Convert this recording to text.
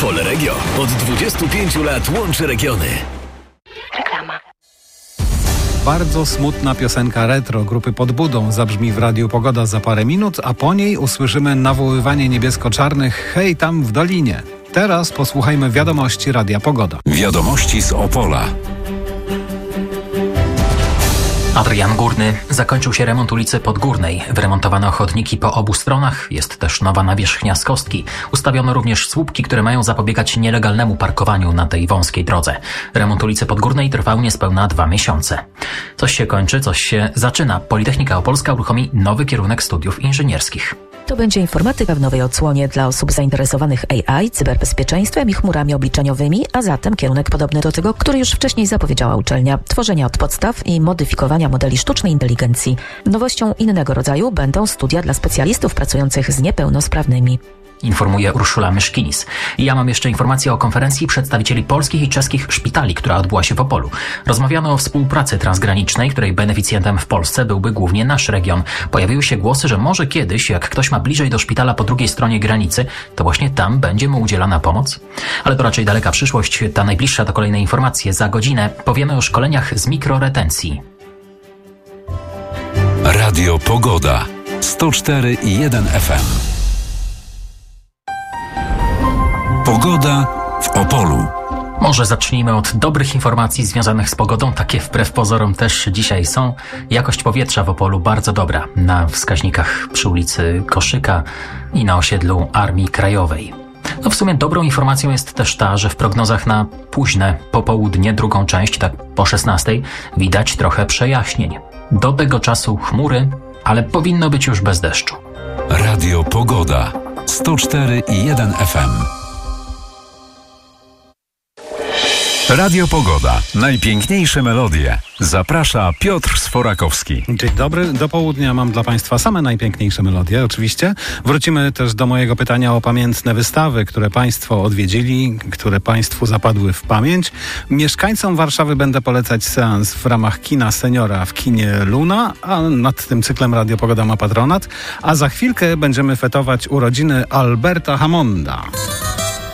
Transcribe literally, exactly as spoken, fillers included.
Polregio od dwudziestu pięciu lat łączy regiony. Reklama. Bardzo smutna piosenka retro grupy Pod Budą zabrzmi w Radiu Pogoda za parę minut, a po niej usłyszymy nawoływanie niebiesko-czarnych hej tam w dolinie. Teraz posłuchajmy wiadomości Radia Pogoda. Wiadomości z Opola. Adrian Górny. Zakończył się remont ulicy Podgórnej. Wyremontowano chodniki po obu stronach. Jest też nowa nawierzchnia z kostki. Ustawiono również słupki, które mają zapobiegać nielegalnemu parkowaniu na tej wąskiej drodze. Remont ulicy Podgórnej trwał niespełna dwa miesiące. Coś się kończy, coś się zaczyna. Politechnika Opolska uruchomi nowy kierunek studiów inżynierskich. To będzie informatyka w nowej odsłonie dla osób zainteresowanych A I, cyberbezpieczeństwem i chmurami obliczeniowymi, a zatem kierunek podobny do tego, który już wcześniej zapowiedziała uczelnia. Tworzenia od podstaw i modyfikowania modeli sztucznej inteligencji. Nowością innego rodzaju będą studia dla specjalistów pracujących z niepełnosprawnymi. Informuje Urszula Myszkinis. Ja mam jeszcze informację o konferencji przedstawicieli polskich i czeskich szpitali, która odbyła się w Opolu. Rozmawiano o współpracy transgranicznej, której beneficjentem w Polsce byłby głównie nasz region. Pojawiły się głosy, że może kiedyś, jak ktoś ma bliżej do szpitala po drugiej stronie granicy, to właśnie tam będzie mu udzielana pomoc. Ale to raczej daleka przyszłość. Ta najbliższa to kolejne informacje. Za godzinę powiemy o szkoleniach z mikroretencji. Radio Pogoda. sto cztery i jeden F M. Pogoda w Opolu. Może zacznijmy od dobrych informacji związanych z pogodą. Takie wbrew pozorom też dzisiaj są. Jakość powietrza w Opolu bardzo dobra. Na wskaźnikach przy ulicy Koszyka i na osiedlu Armii Krajowej. No w sumie dobrą informacją jest też ta, że w prognozach na późne popołudnie, drugą część, tak po szesnastej, widać trochę przejaśnień. Do tego czasu chmury, ale powinno być już bez deszczu. Radio Pogoda. sto cztery i jeden F M. Radio Pogoda. Najpiękniejsze melodie. Zaprasza Piotr Sforakowski. Dzień dobry. Do południa mam dla Państwa same najpiękniejsze melodie, oczywiście. Wrócimy też do mojego pytania o pamiętne wystawy, które Państwo odwiedzili, które Państwu zapadły w pamięć. Mieszkańcom Warszawy będę polecać seans w ramach kina Seniora w kinie Luna, a nad tym cyklem Radio Pogoda ma patronat. A za chwilkę będziemy fetować urodziny Alberta Hammonda.